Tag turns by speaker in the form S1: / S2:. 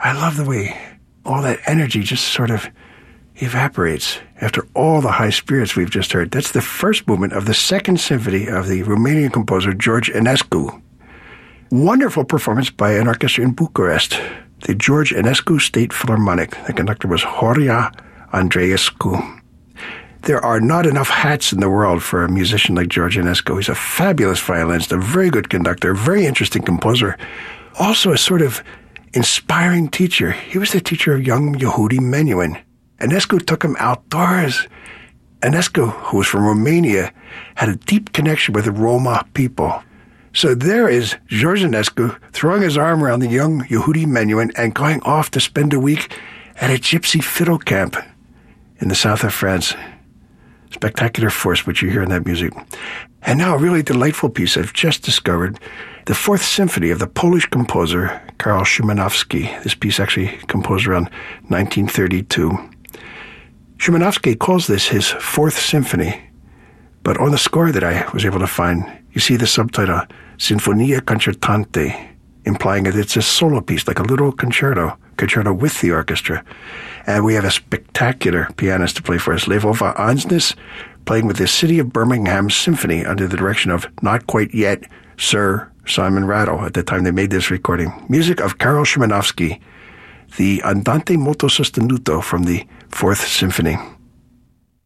S1: I love the way all that energy just sort of evaporates after all the high spirits we've just heard. That's the first movement of the second symphony of the Romanian composer George Enescu. Wonderful performance by an orchestra in Bucharest, the George Enescu State Philharmonic. The conductor was Horia Andreescu. There are not enough hats in the world for a musician like George Enescu. He's a fabulous violinist, a very good conductor, a very interesting composer, also a sort of inspiring teacher. He was the teacher of young Yehudi Menuhin. Enescu took him outdoors. Enescu, who was from Romania, had a deep connection with the Roma people. So there is George Enescu throwing his arm around the young Yehudi Menuhin and going off to spend a week at a gypsy fiddle camp in the south of France. Spectacular force, which you hear in that music. And now a really delightful piece I've just discovered, the Fourth Symphony of the Polish composer Karol Szymanowski. This piece actually composed around 1932. Szymanowski calls this his Fourth Symphony, but on the score that I was able to find, you see the subtitle, Sinfonia Concertante, implying that it's a solo piece, like a little concerto with the orchestra. And we have a spectacular pianist to play for us, Lvova Ansnes, playing with the City of Birmingham Symphony under the direction of not quite yet Sir Simon Rattle at the time they made this recording. Music of Karol Szymanowski, the Andante molto sostenuto from the Fourth Symphony.